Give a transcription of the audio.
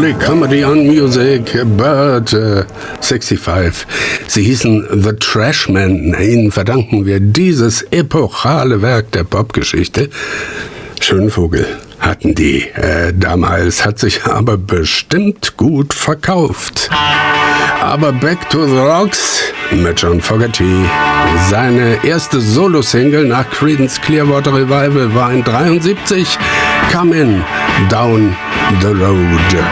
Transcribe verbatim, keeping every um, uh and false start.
Country Comedy on Music, but uh, sechsundsiebzig. Sie hießen The Trashmen. Ihnen verdanken wir dieses epochale Werk der Popgeschichte. Schönen Vogel hatten die äh, damals, hat sich aber bestimmt gut verkauft. Aber Back to the Rocks mit John Fogerty. Seine erste Solo-Single nach Creedence Clearwater Revival war in dreiundsiebzig Comin' Down the Road.